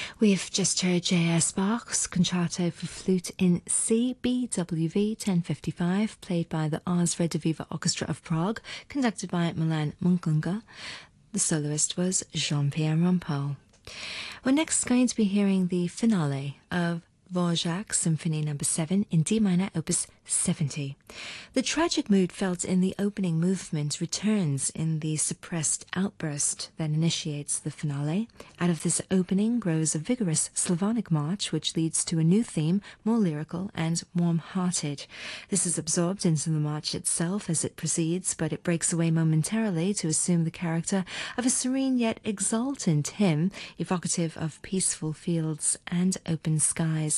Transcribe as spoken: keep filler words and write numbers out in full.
We've just heard J S Bach's Concerto for Flute in C, B W V ten fifty-five, played by the Ars Rediviva Orchestra of Prague, conducted by Milan Munkunga. The soloist was Jean-Pierre Rampal. We're next going to be hearing the finale of Dvorak Symphony number seven in D minor, opus seventy. The tragic mood felt in the opening movement returns in the suppressed outburst that initiates the finale. Out of this opening grows a vigorous Slavonic march which leads to a new theme, more lyrical and warm-hearted. This is absorbed into the march itself as it proceeds, but it breaks away momentarily to assume the character of a serene yet exultant hymn, evocative of peaceful fields and open skies.